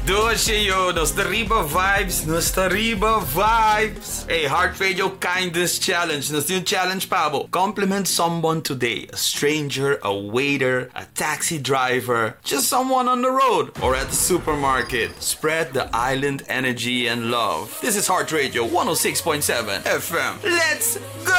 Doce Nostariba Vibes, Nostariba Vibes. Hey, Heart Radio Kindness Challenge. Nos yung challenge pa bo. Compliment someone today. A stranger, a waiter, a taxi driver, just someone on the road or at the supermarket. Spread the island energy and love. This is Heart Radio 106.7 FM. Let's go!